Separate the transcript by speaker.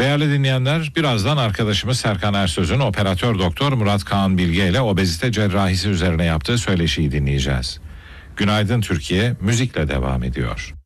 Speaker 1: Değerli dinleyenler, birazdan arkadaşımız Serkan Ersöz'ün operatör doktor Murat Kaan Bilge ile obezite cerrahisi üzerine yaptığı söyleşiyi dinleyeceğiz. Günaydın Türkiye, müzikle devam ediyor.